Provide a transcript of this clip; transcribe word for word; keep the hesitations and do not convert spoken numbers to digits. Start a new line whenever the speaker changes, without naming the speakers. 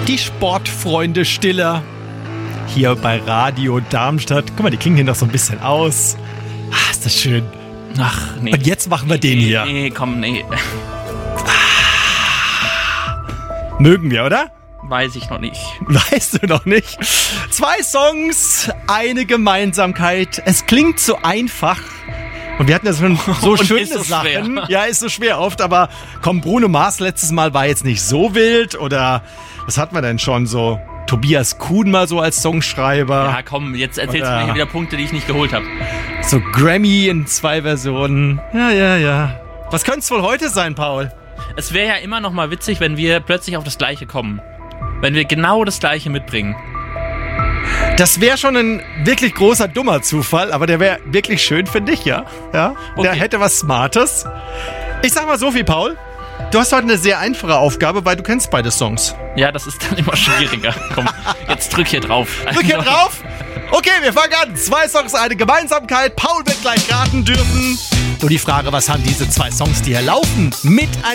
Die Sportfreunde Stiller. Hier bei Radio Darmstadt. Guck mal, die klingen hier noch so ein bisschen aus. Ah, ist das schön.
Ach, nee.
Und jetzt machen wir
nee,
den hier.
Nee, komm, nee.
Mögen wir, oder?
Weiß ich noch nicht.
Weißt du noch nicht? Zwei Songs, eine Gemeinsamkeit. Es klingt so einfach. Und wir hatten ja schon so
Und
schöne
ist so
Sachen.
schwer.
Ja, ist so schwer oft. Aber komm, Bruno Mars letztes Mal war jetzt nicht so wild. Oder was hatten wir denn schon so? Tobias Kuhn mal so als Songschreiber.
Ja, komm, jetzt erzählst
Oder
du mir wieder Punkte, die ich nicht geholt habe.
So Grammy in zwei Versionen. Ja, ja, ja. Was könnte es wohl heute sein, Paul?
Es wäre ja immer noch mal witzig, wenn wir plötzlich auf das Gleiche kommen. Wenn wir genau das Gleiche mitbringen.
Das wäre schon ein wirklich großer, dummer Zufall, aber der wäre wirklich schön für dich, ja? Ja? Der
Okay.
hätte was Smartes. Ich sag mal so viel, Paul. Du hast heute eine sehr einfache Aufgabe, weil du kennst beide Songs.
Ja, das ist dann immer schwieriger. Komm, jetzt drück hier drauf.
Drück hier drauf. Okay, wir fangen an. Zwei Songs, eine Gemeinsamkeit. Paul wird gleich raten dürfen. Nur die Frage, was haben diese zwei Songs, die hier laufen, miteinander